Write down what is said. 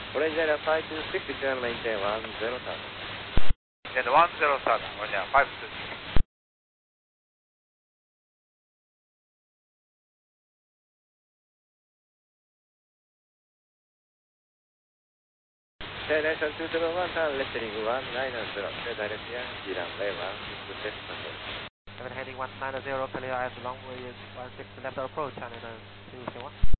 Orange Area 526, turn maintain 10 south. Maintain 10 south, Orange Area 526. Destination 271, turn left heading 190, clear direct here, G runway 16 left control. 7 heading 190, clear as long way 16 left approach, China 271.